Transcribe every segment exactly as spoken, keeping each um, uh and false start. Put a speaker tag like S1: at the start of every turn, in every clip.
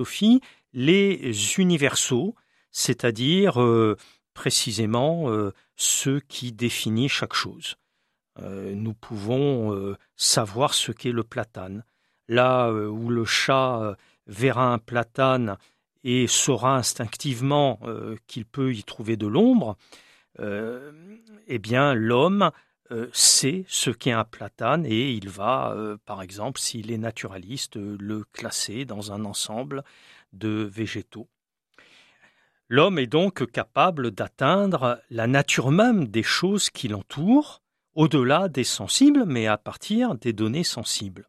S1: les universaux, c'est-à-dire euh, précisément euh, ce qui définit chaque chose. Euh, nous pouvons euh, savoir ce qu'est le platane. Là euh, où le chat euh, verra un platane et saura instinctivement euh, qu'il peut y trouver de l'ombre, euh, eh bien l'homme euh, sait ce qu'est un platane et il va, euh, par exemple, s'il est naturaliste, euh, le classer dans un ensemble de végétaux. L'homme est donc capable d'atteindre la nature même des choses qui l'entourent, au-delà des sensibles, mais à partir des données sensibles.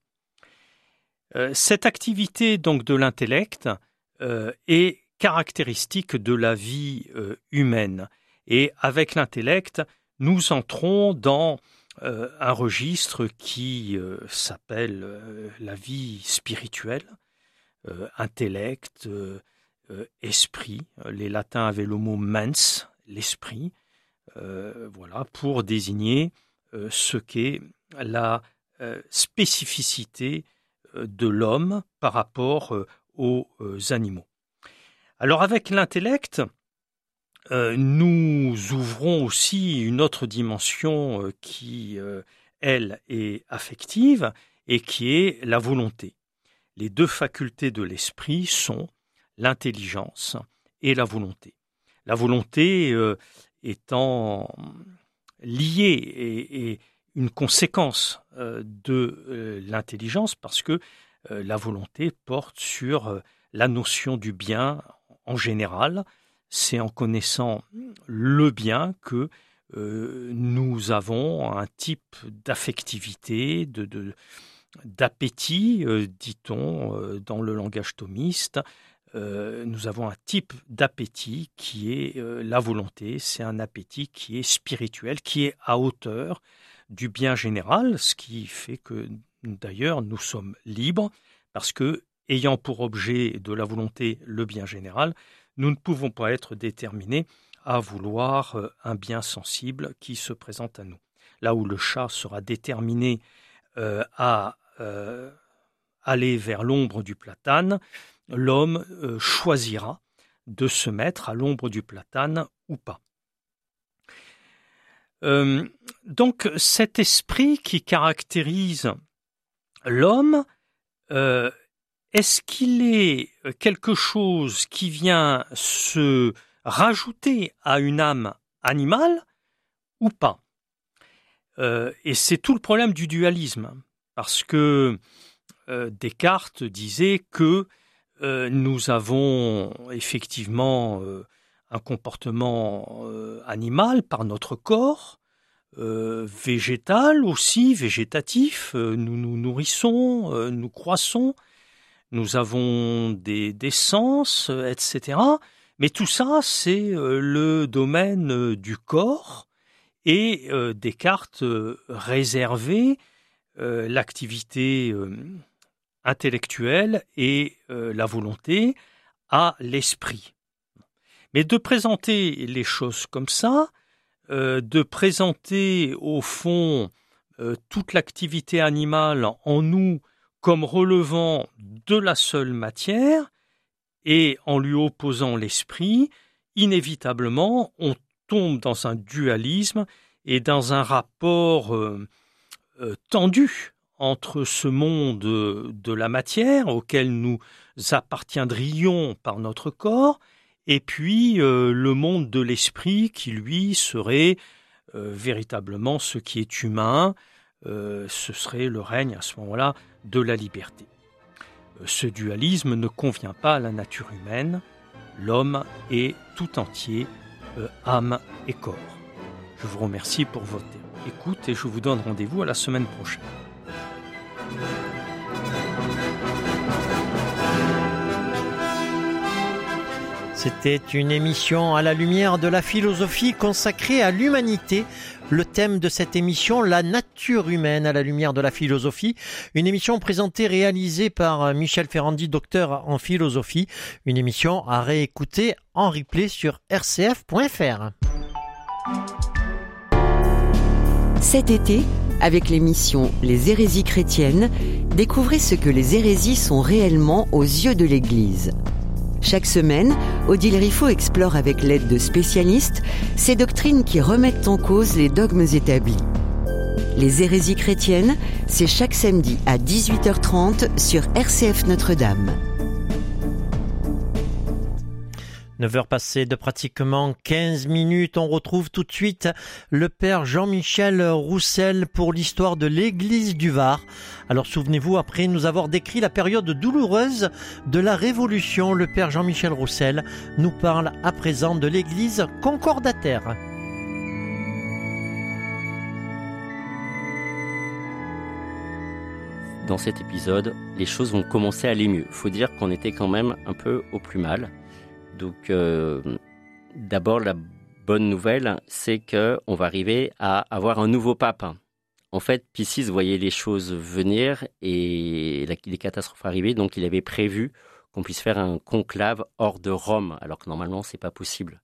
S1: Euh, cette activité donc de l'intellect euh, est caractéristique de la vie euh, humaine. Et avec l'intellect, nous entrons dans euh, un registre qui euh, s'appelle euh, la vie spirituelle, euh, intellect, euh, euh, esprit. Les latins avaient le mot mens, l'esprit, euh, voilà, pour désigner euh, ce qu'est la euh, spécificité euh, de l'homme par rapport euh, aux euh, animaux. Alors avec l'intellect, euh, nous ouvrons aussi une autre dimension euh, qui, euh, elle, est affective et qui est la volonté. Les deux facultés de l'esprit sont l'intelligence et la volonté. La volonté euh, étant liée et, et une conséquence euh, de euh, l'intelligence parce que euh, la volonté porte sur euh, la notion du bien en général. C'est en connaissant le bien que euh, nous avons un type d'affectivité, de, de, d'appétit, euh, dit-on euh, dans le langage thomiste. Euh, nous avons un type d'appétit qui est euh, la volonté. C'est un appétit qui est spirituel, qui est à hauteur du bien général, ce qui fait que d'ailleurs nous sommes libres parce que, ayant pour objet de la volonté le bien général, nous ne pouvons pas être déterminés à vouloir euh, un bien sensible qui se présente à nous. Là où le chat sera déterminé euh, à euh, aller vers l'ombre du platane, l'homme euh, choisira de se mettre à l'ombre du platane ou pas. Euh, donc cet esprit qui caractérise l'homme, euh, est-ce qu'il est quelque chose qui vient se rajouter à une âme animale ou pas? euh, Et c'est tout le problème du dualisme, parce que euh, Descartes disait que euh, nous avons effectivement euh, un comportement euh, animal par notre corps, euh, végétal aussi, végétatif, euh, nous nous nourrissons, euh, nous croissons, nous avons des, des sens, et cetera. Mais tout ça, c'est euh, le domaine euh, du corps et euh, Descartes euh, réservait euh, l'activité euh, intellectuelle et euh, la volonté à l'esprit. Mais de présenter les choses comme ça, euh, de présenter au fond euh, toute l'activité animale en nous comme relevant de la seule matière et en lui opposant l'esprit, inévitablement, on tombe dans un dualisme et dans un rapport euh, euh, tendu entre ce monde de la matière auquel nous appartiendrions par notre corps et puis euh, le monde de l'esprit qui, lui, serait euh, véritablement ce qui est humain. Euh, ce serait le règne à ce moment-là de la liberté. Euh, ce dualisme ne convient pas à la nature humaine. L'homme est tout entier, euh, âme et corps. Je vous remercie pour votre écoute et je vous donne rendez-vous à la semaine prochaine.
S2: C'était une émission à la lumière de la philosophie consacrée à l'humanité. Le thème de cette émission, la nature humaine à la lumière de la philosophie. Une émission présentée, réalisée par Michel Ferrandi, docteur en philosophie. Une émission à réécouter en replay sur r c f point f r.
S3: Cet été, avec l'émission Les hérésies chrétiennes, Découvrez ce que les hérésies sont réellement aux yeux de l'Église. Chaque semaine, Odile Riffaut explore avec l'aide de spécialistes ces doctrines qui remettent en cause les dogmes établis. Les hérésies chrétiennes, c'est chaque samedi à dix-huit heures trente sur R C F Notre-Dame.
S2: neuf heures passées de pratiquement quinze minutes. On retrouve tout de suite le père Jean-Michel Roussel pour l'histoire de l'église du Var. Alors souvenez-vous, après nous avoir décrit la période douloureuse de la Révolution, le père Jean-Michel Roussel nous parle à présent de l'église concordataire.
S4: Dans cet épisode, les choses vont commencer à aller mieux. Il faut dire qu'on était quand même un peu au plus mal. Donc, euh, d'abord, la bonne nouvelle, c'est qu'on va arriver à avoir un nouveau pape. En fait, Pie six voyait les choses venir et la, les catastrophes arrivaient, donc il avait prévu qu'on puisse faire un conclave hors de Rome, alors que normalement, ce n'est pas possible.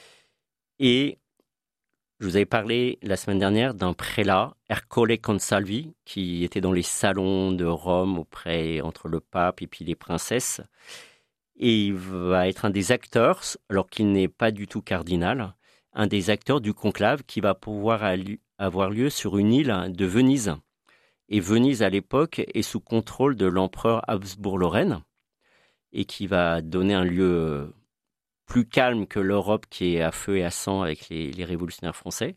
S4: Et je vous avais parlé la semaine dernière d'un prélat, Ercole Consalvi, qui était dans les salons de Rome auprès, entre le pape et puis les princesses. Et il va être un des acteurs, alors qu'il n'est pas du tout cardinal, un des acteurs du conclave qui va pouvoir avoir lieu sur une île de Venise. Et Venise, à l'époque, est sous contrôle de l'empereur Habsbourg-Lorraine et qui va donner un lieu plus calme que l'Europe qui est à feu et à sang avec les, les révolutionnaires français.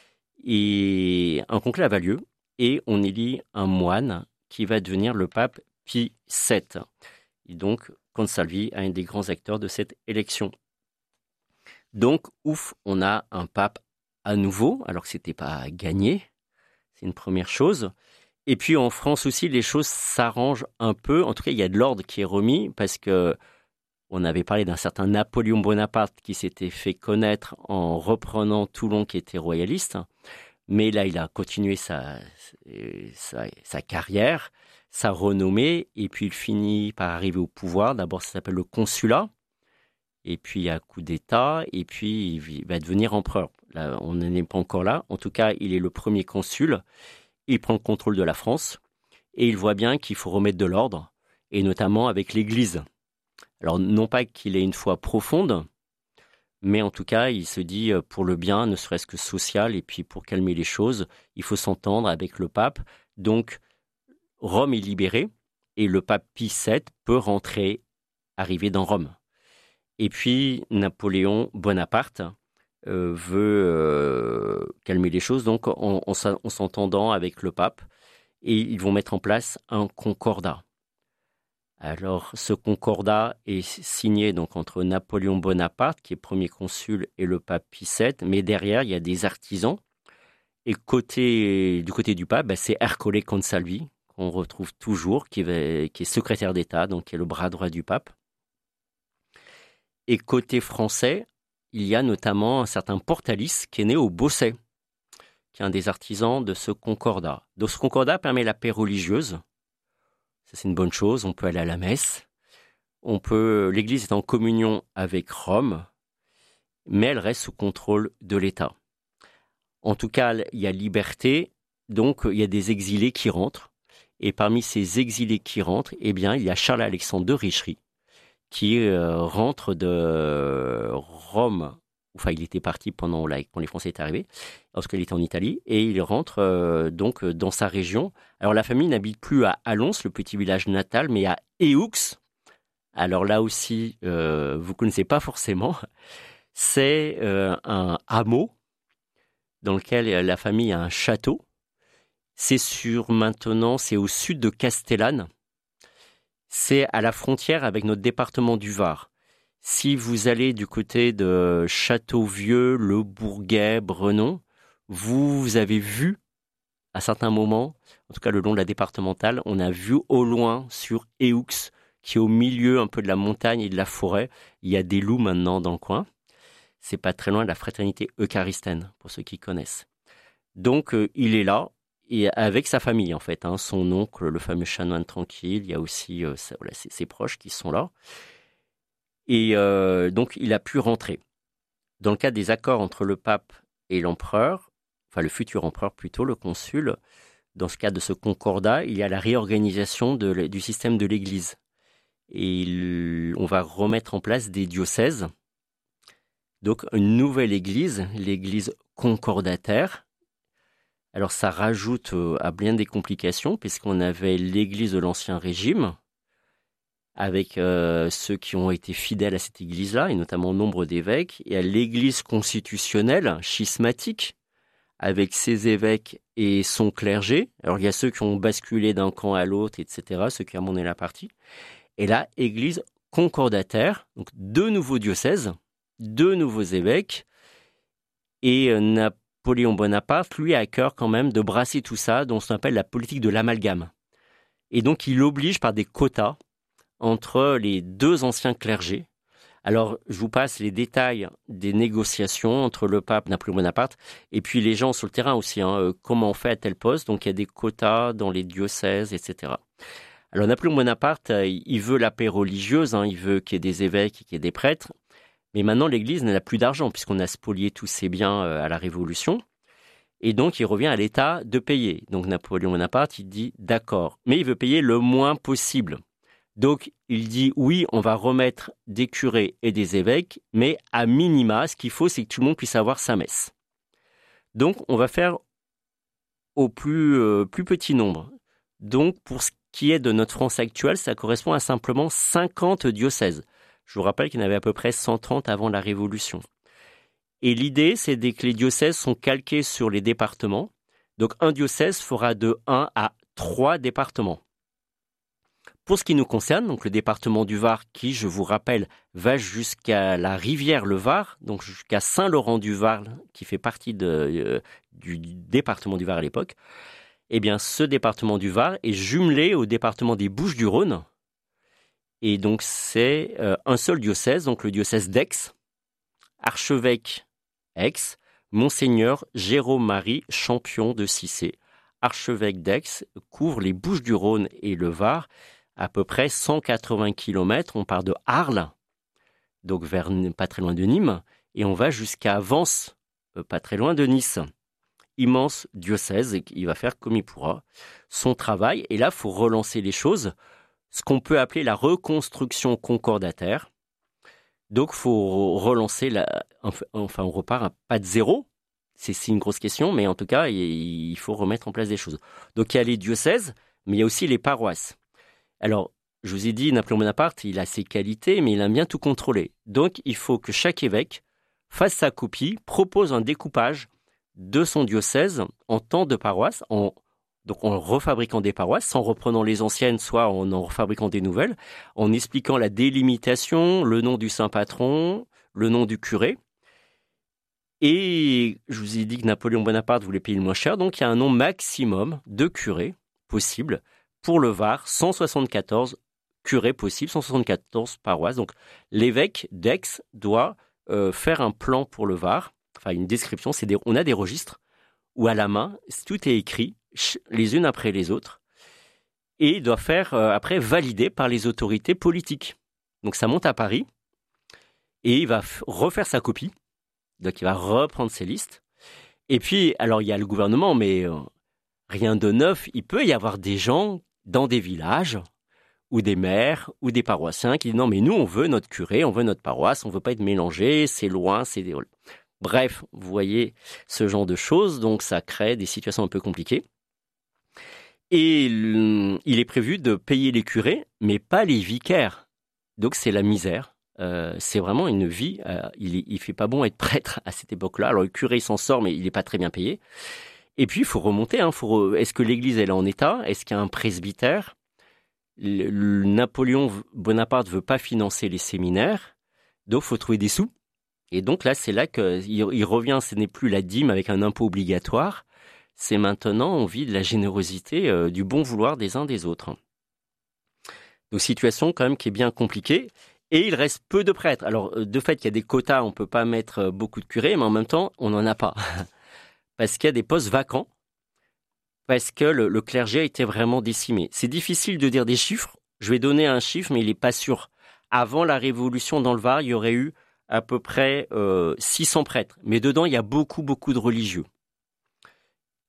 S4: Et un conclave a lieu et on élit un moine qui va devenir le pape Pie sept. Et donc, Consalvi est un des grands acteurs de cette élection. Donc, ouf, on a un pape à nouveau, alors que ce n'était pas gagné. C'est une première chose. Et puis, en France aussi, les choses s'arrangent un peu. En tout cas, il y a de l'ordre qui est remis parce que on avait parlé d'un certain Napoléon Bonaparte qui s'était fait connaître en reprenant Toulon, qui était royaliste. Mais là, il a continué sa, sa, sa carrière, sa renommée, et puis il finit par arriver au pouvoir. D'abord, ça s'appelle le consulat, et puis il y a un coup d'État, et puis il va devenir empereur. Là, on n'en est pas encore là. En tout cas, il est le premier consul. Il prend le contrôle de la France, et il voit bien qu'il faut remettre de l'ordre, et notamment avec l'Église. Alors, non pas qu'il ait une foi profonde, mais en tout cas, il se dit, pour le bien, ne serait-ce que social, et puis pour calmer les choses, il faut s'entendre avec le pape. Donc, Rome est libérée, et le pape Pie sept peut rentrer, arriver dans Rome. Et puis, Napoléon Bonaparte euh, veut euh, calmer les choses, donc en, en, en s'entendant avec le pape, et ils vont mettre en place un concordat. Alors, ce concordat est signé donc entre Napoléon Bonaparte, qui est premier consul, et le pape Pie sept, mais derrière, il y a des artisans. Et côté, du côté du pape, ben, c'est Ercole Consalvi, qu'on retrouve toujours, qui, va, qui est secrétaire d'État, donc qui est le bras droit du pape. Et côté français, il y a notamment un certain Portalis, qui est né au Beausset, qui est un des artisans de ce concordat. Donc, ce concordat permet la paix religieuse. Ça, c'est une bonne chose. On peut aller à la messe. On peut, l'Église est en communion avec Rome, mais elle reste sous contrôle de l'État. En tout cas, il y a liberté, donc il y a des exilés qui rentrent. Et parmi ces exilés qui rentrent, eh bien, il y a Charles-Alexandre de Richery, qui euh, rentre de Rome. Enfin, il était parti pendant la, quand les Français étaient arrivés, lorsqu'il était en Italie, et il rentre euh, donc dans sa région. Alors, la famille n'habite plus à Allons, le petit village natal, mais à Éoux. Alors là aussi, euh, vous ne connaissez pas forcément. C'est euh, un hameau dans lequel la famille a un château. C'est sur maintenant, c'est au sud de Castellane. C'est à la frontière avec notre département du Var. Si vous allez du côté de Châteauvieux, Le Bourguet, Brenon, vous avez vu à certains moments, en tout cas le long de la départementale, on a vu au loin sur Éoux, qui est au milieu un peu de la montagne et de la forêt, il y a des loups maintenant dans le coin. C'est pas très loin de la fraternité eucharistène, pour ceux qui connaissent. Donc euh, il est là, et avec sa famille en fait, hein, son oncle, le fameux chanoine tranquille, il y a aussi euh, ça, voilà, ses, ses proches qui sont là. Et euh, donc, il a pu rentrer. Dans le cadre des accords entre le pape et l'empereur, enfin le futur empereur plutôt, le consul, dans ce cadre de ce concordat, il y a la réorganisation de, du système de l'Église. Et il, on va remettre en place des diocèses. Donc, une nouvelle Église, l'Église concordataire. Alors, ça rajoute à bien des complications, puisqu'on avait l'Église de l'Ancien Régime, avec euh, ceux qui ont été fidèles à cette Église-là, et notamment nombre d'évêques, et à l'Église constitutionnelle, schismatique, avec ses évêques et son clergé. Alors, il y a ceux qui ont basculé d'un camp à l'autre, et cetera, ceux qui amenaient la partie. Et là, Église concordataire, donc deux nouveaux diocèses, deux nouveaux évêques, et euh, Napoléon Bonaparte, lui, a à cœur quand même de brasser tout ça, dont on appelle la politique de l'amalgame. Et donc, il oblige par des quotas entre les deux anciens clergés. Alors, je vous passe les détails des négociations entre le pape Napoléon Bonaparte et puis les gens sur le terrain aussi. Hein, euh, comment on fait à tel poste? Donc, il y a des quotas dans les diocèses, et cetera. Alors, Napoléon Bonaparte, euh, il veut la paix religieuse, hein, il veut qu'il y ait des évêques, qu'il y ait des prêtres. Mais maintenant, l'Église n'a plus d'argent puisqu'on a spolié tous ses biens euh, à la Révolution. Et donc, il revient à l'État de payer. Donc, Napoléon Bonaparte, il dit d'accord. Mais il veut payer le moins possible. Donc, il dit oui, on va remettre des curés et des évêques, mais à minima, ce qu'il faut, c'est que tout le monde puisse avoir sa messe. Donc, on va faire au plus, euh, plus petit nombre. Donc, pour ce qui est de notre France actuelle, ça correspond à simplement cinquante diocèses. Je vous rappelle qu'il y en avait à peu près cent trente avant la Révolution. Et l'idée, c'est dès que les diocèses sont calqués sur les départements, donc un diocèse fera de un à trois départements. Pour ce qui nous concerne, donc le département du Var, qui, je vous rappelle, va jusqu'à la rivière le Var, donc jusqu'à Saint-Laurent-du-Var, qui fait partie de, euh, du département du Var à l'époque, eh bien, ce département du Var est jumelé au département des Bouches-du-Rhône. Et donc, c'est euh, un seul diocèse, donc le diocèse d'Aix, archevêque Aix, Monseigneur Jérôme-Marie Champion de Cissé, archevêque d'Aix, couvre les Bouches-du-Rhône et le Var, à peu près cent quatre-vingts kilomètres. On part de Arles, donc vers pas très loin de Nîmes, et on va jusqu'à Vence, pas très loin de Nice. Immense diocèse, et il va faire comme il pourra son travail. Et là, il faut relancer les choses, ce qu'on peut appeler la reconstruction concordataire. Donc, il faut relancer, la, enfin, on repart à pas de zéro. C'est, c'est une grosse question, mais en tout cas, il faut remettre en place des choses. Donc, il y a les diocèses, mais il y a aussi les paroisses. Alors, je vous ai dit, Napoléon Bonaparte, il a ses qualités, mais il aime bien tout contrôler. Donc, il faut que chaque évêque fasse sa copie, propose un découpage de son diocèse en temps de paroisse, en, donc en refabriquant des paroisses, soit en reprenant les anciennes, soit en en refabriquant des nouvelles, en expliquant la délimitation, le nom du saint patron, le nom du curé. Et je vous ai dit que Napoléon Bonaparte voulait payer le moins cher, donc il y a un nombre maximum de curés possible. Pour le Var, cent soixante-quatorze curés possibles, cent soixante-quatorze paroisses. Donc, l'évêque d'Aix doit euh, faire un plan pour le Var, enfin une description. C'est des, on a des registres où à la main, tout est écrit, les unes après les autres, et il doit faire euh, après valider par les autorités politiques. Donc, ça monte à Paris, et il va f- refaire sa copie. Donc, il va reprendre ses listes. Et puis, alors, il y a le gouvernement, mais euh, rien de neuf. Il peut y avoir des gens dans des villages, ou des maires, ou des paroissiens qui disent non, mais nous, on veut notre curé, on veut notre paroisse, on ne veut pas être mélangé, c'est loin, c'est des... Bref, vous voyez ce genre de choses, donc ça crée des situations un peu compliquées. Et il est prévu de payer les curés, mais pas les vicaires. Donc c'est la misère. Euh, c'est vraiment une vie. Euh, il ne fait pas bon être prêtre à cette époque-là. Alors le curé, il s'en sort, mais il n'est pas très bien payé. Et puis, il faut remonter. Hein, faut... Est-ce que l'Église, elle est en état? Est-ce qu'il y a un presbytère? le, le Napoléon Bonaparte ne veut pas financer les séminaires, donc il faut trouver des sous. Et donc là, c'est là qu'il il revient, ce n'est plus la dîme avec un impôt obligatoire, c'est maintenant, on vit de la générosité, euh, du bon vouloir des uns des autres. Donc, situation quand même qui est bien compliquée. Et il reste peu de prêtres. Alors, de fait, il y a des quotas, on ne peut pas mettre beaucoup de curés, mais en même temps, on n'en a pas. Parce qu'il y a des postes vacants, parce que le, le clergé a été vraiment décimé. C'est difficile de dire des chiffres. Je vais donner un chiffre, mais il n'est pas sûr. Avant la Révolution dans le Var, il y aurait eu à peu près euh, six cents prêtres. Mais dedans, il y a beaucoup, beaucoup de religieux.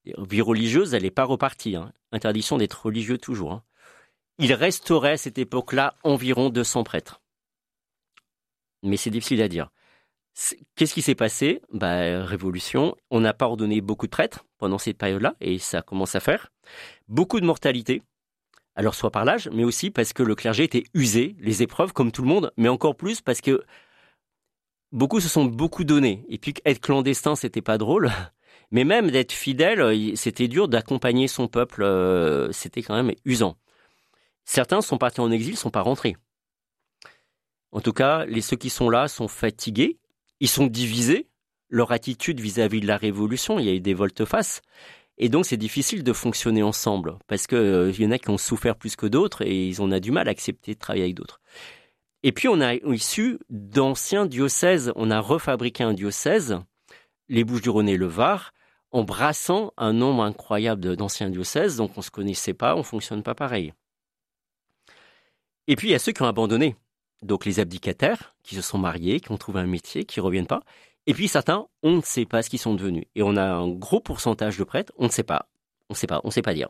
S4: vie religieuse, elle n'est pas repartie. Hein. Interdiction d'être religieux toujours. Hein. Il resterait à cette époque-là environ deux cents prêtres. Mais c'est difficile à dire. C'est... Qu'est-ce qui s'est passé ? Bah, révolution. On n'a pas ordonné beaucoup de prêtres pendant cette période-là, et ça commence à faire. Beaucoup de mortalité. Alors soit par l'âge, mais aussi parce que le clergé était usé, les épreuves comme tout le monde, mais encore plus parce que beaucoup se sont beaucoup donnés. Et puis être clandestin, c'était pas drôle. Mais même d'être fidèle, c'était dur d'accompagner son peuple, c'était quand même usant. Certains sont partis en exil, sont pas rentrés. En tout cas, les ceux qui sont là sont fatigués, ils sont divisés. Leur attitude vis-à-vis de la révolution, il y a eu des volte-face. Et donc, c'est difficile de fonctionner ensemble parce qu'il euh, y en a qui ont souffert plus que d'autres et ils ont a du mal à accepter de travailler avec d'autres. Et puis, on a issu d'anciens diocèses. On a refabriqué un diocèse, les Bouches-du-Rhône et le Var, en brassant un nombre incroyable d'anciens diocèses. Donc, on ne se connaissait pas, on ne fonctionne pas pareil. Et puis, il y a ceux qui ont abandonné. Donc, les abdicataires qui se sont mariés, qui ont trouvé un métier, qui ne reviennent pas. Et puis certains, on ne sait pas ce qu'ils sont devenus. Et on a un gros pourcentage de prêtres, on ne sait pas. On ne sait pas, on ne sait pas dire.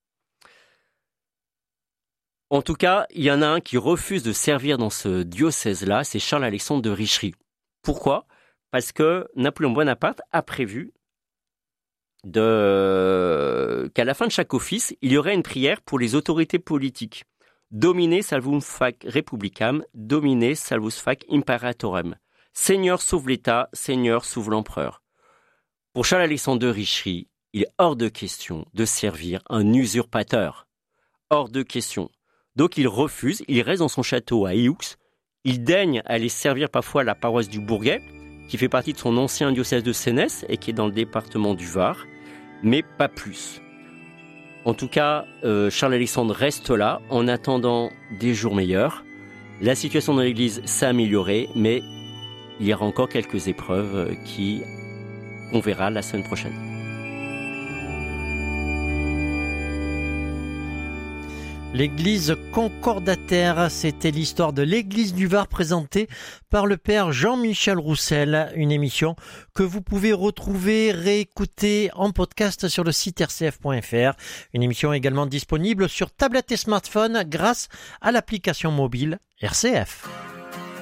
S4: En tout cas, il y en a un qui refuse de servir dans ce diocèse-là, c'est Charles-Alexandre de Richelieu. Pourquoi ? Parce que Napoléon Bonaparte a prévu de... qu'à la fin de chaque office, il y aurait une prière pour les autorités politiques. Domine salvum fac republicam, domine salvus fac imperatorem. Seigneur sauve l'État, Seigneur sauve l'empereur. Pour Charles-Alexandre de Richelieu, il est hors de question de servir un usurpateur. Hors de question. Donc il refuse, il reste dans son château à Éoux. Il daigne aller servir parfois la paroisse du Bourguet, qui fait partie de son ancien diocèse de Sénès et qui est dans le département du Var, mais pas plus. En tout cas, euh, Charles-Alexandre reste là en attendant des jours meilleurs. La situation dans l'Église s'est améliorée, mais il y aura encore quelques épreuves qui on verra la semaine prochaine.
S2: L'église concordataire, c'était l'histoire de l'église du Var présentée par le père Jean-Michel Roussel, une émission que vous pouvez retrouver, réécouter en podcast sur le site r c f point f r. Une émission également disponible sur tablette et smartphone grâce à l'application mobile R C F.